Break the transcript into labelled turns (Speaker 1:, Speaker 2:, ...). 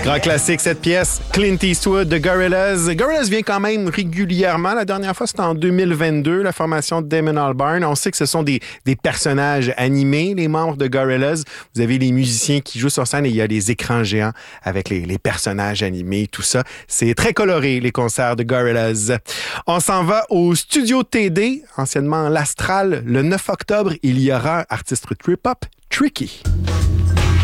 Speaker 1: Grand classique, cette pièce, Clint Eastwood de Gorillaz. Gorillaz vient quand même régulièrement. La dernière fois, c'était en 2022, la formation de Damon Albarn. On sait que ce sont des personnages animés, les membres de Gorillaz. Vous avez les musiciens qui jouent sur scène et il y a les écrans géants avec les personnages animés, tout ça. C'est très coloré, les concerts de Gorillaz. On s'en va au Studio TD, anciennement l'Astral. Le 9 octobre, il y aura artiste trip-hop Tricky.